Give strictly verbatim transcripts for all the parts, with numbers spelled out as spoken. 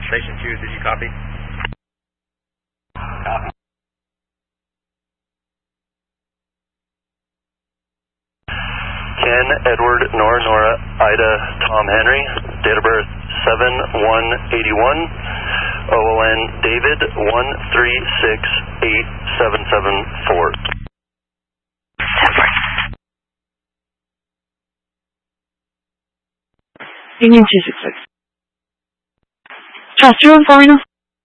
Station two, did you copy? Copy. Ken, Edward, Nora, Nora, Ida, Tom, Henry, date of birth seven one eighty-one, O O N, David, one three six eight seven seven four. Union two six six. Charles, two one four right now?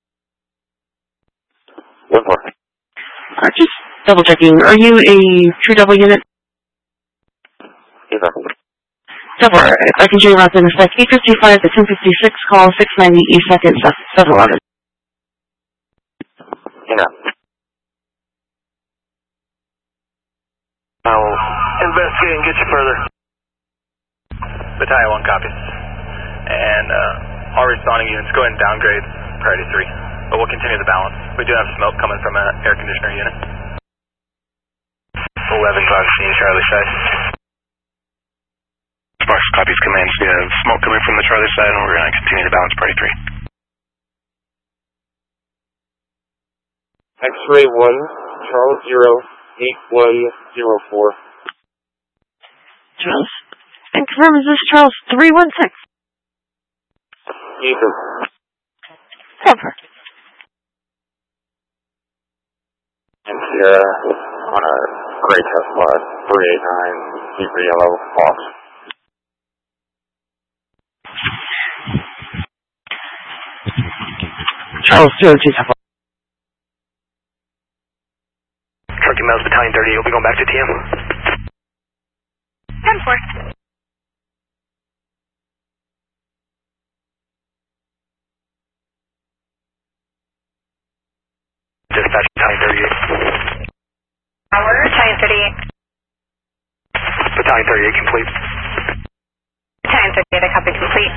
one four. Uh, just double checking. Are you a true double unit? Yes, sir. Double, if I can show you routes in effect. eight fifty-five to ten fifty-six, call six ninety East second, seven eleven. Yeah. I'll investigate and get you further. Battalion one copies. And uh, all responding units, go ahead and downgrade priority three. But we'll continue the balance. We do have smoke coming from an air conditioner unit. eleven Foxtrot, Charlie side. Sparks copies command. Yeah, smoke coming from the Charlie side, and we're going to continue to balance priority three. X-ray one, Charles zero, eight one zero four. Charles. And confirm, is this Charles three one six? Ethan. Cover. And Sierra on a gray Tesla three eight nine, Zebra Yellow, Fox. Charles zero two seven. Trucking Mouse Battalion thirty, you'll be going back to T M. ten four. Dispatch Battalion thirty-eight. Power, Battalion thirty-eight. Battalion thirty-eight complete. Battalion thirty-eight, I copy complete.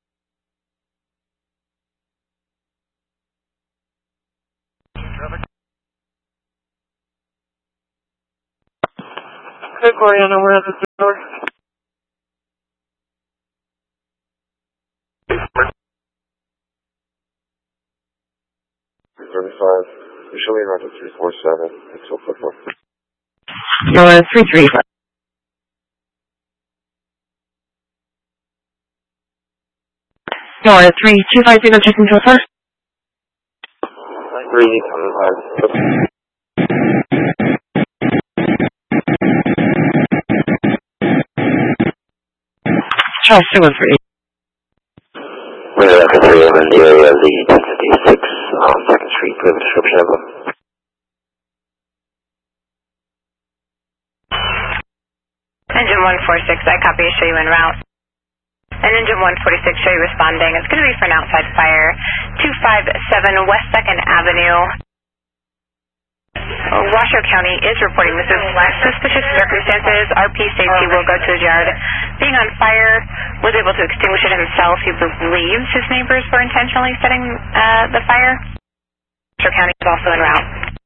Hey, Gloriana, we're at the door. three thirty-five. You're showing around to three four seven. It's so football. No, uh, three three five. No, uh, three two five zero, checking to first. three five. Charles two one three. We're at the three in the area of the ten fifty-six on second Street. Do you have a description of them? Engine one forty-six, I copy, show you en route. And engine one forty-six, show you responding. It's going to be for an outside fire. two five seven West second Avenue. Washoe County is reporting this is suspicious circumstances. R P safety will go to his yard. Being on fire, was able to extinguish it himself. He believes his neighbors were intentionally setting uh, the fire. Washoe County is also en route.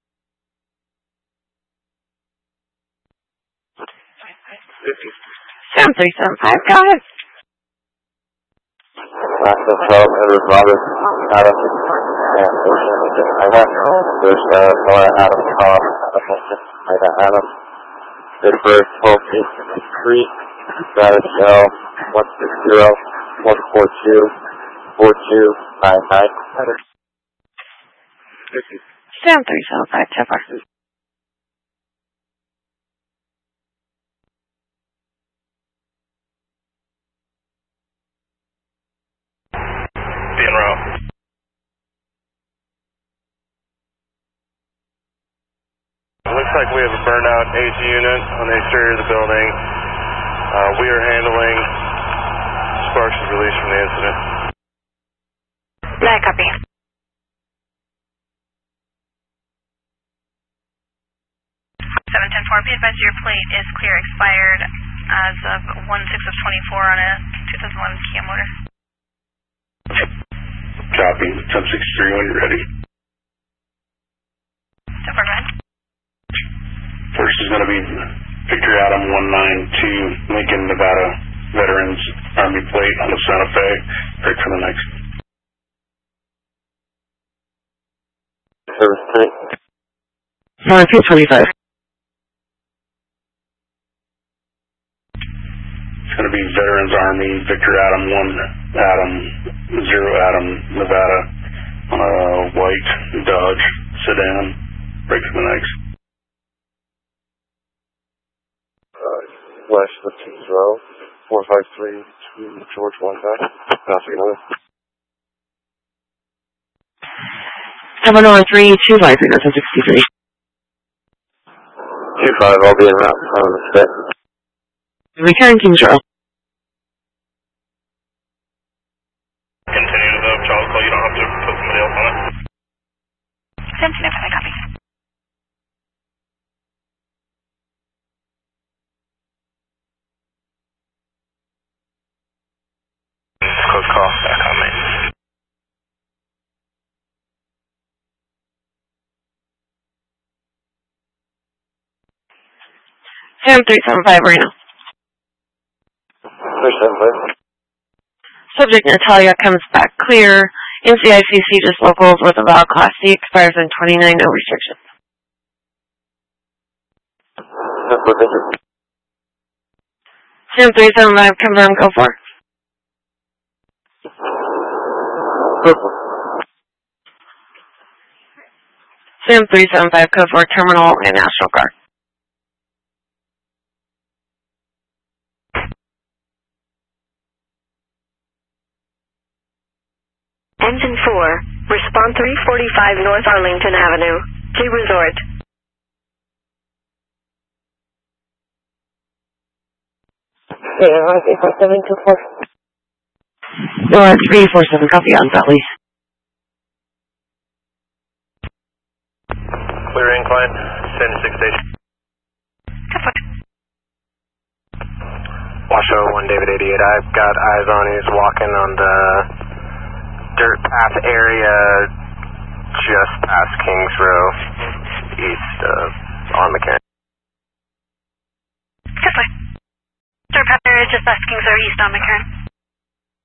seven three seven five, go ahead. Last of twelve, Edward Robert, Adam, and Ida. There's uh, Nora, Adam, Tom, Ida, Adam. Date of birth, twelve eight fifty-three, status L, one six zero, one four two, four two nine nine. seven three seven five, Tepper. Be en route. It looks like we have a burnout A G unit on the exterior of the building. Uh, we are handling Sparks' release from the incident. I copy. seven ten four, be advised your plate is clear expired as of one six of twenty-four on a two thousand eleven Kia motor. Copy. ten six three when you're ready. So far, go ahead. First is going to be Victor Adam one nine two Lincoln, Nevada Veterans Army plate on the Santa Fe. Right for the next. service tonight. Uh, P twenty-five. It's going to be Veterans Army, Victor Adam one, Adam, zero Adam, Nevada, on a white Dodge sedan, break for the next. Uh, Flash fifteen zero, four five three, two George one back, passing another. Eleanor three two five three, that's a sixty-three. two five, I'll be in route on the set. Return Kings Row. Continue to the child call, you don't have to put somebody else on it. Sensitive, I copy. Close call, back on me. Sam three seven five, Reno. three seven five. Subject Natalia comes back clear. N C I C C just locals with a valid Class C expires in twenty-nine, no restrictions. That's what this is. Sam three seven five, confirm, go for. Purple. Sam three seven five, code for Terminal and National Guard. Engine four, respond three forty-five North Arlington Avenue, J Resort. Yeah, I think we're seven two four. No, it's three four seven, copy on Valley. Clear incline, San six station. Washoe one David eighty-eight, I've got eyes on, he's walking on the dirt path area just past Kings Row, east of on McCarran. Good way. Dirt path area just past Kings Row, east on McCarran.